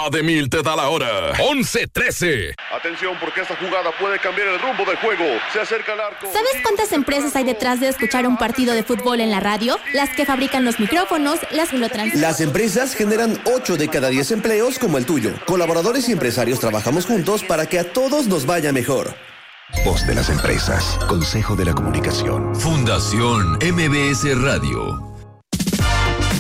Va de mil te da la hora. 11:13. Atención, porque esta jugada puede cambiar el rumbo del juego. Se acerca al arco. ¿Sabes cuántas empresas hay detrás de escuchar un partido de fútbol en la radio? Las que fabrican los micrófonos, las que lo transmiten. Las empresas generan 8 de cada 10 empleos como el tuyo. Colaboradores y empresarios trabajamos juntos para que a todos nos vaya mejor. Voz de las empresas. Consejo de la Comunicación. Fundación MBS Radio.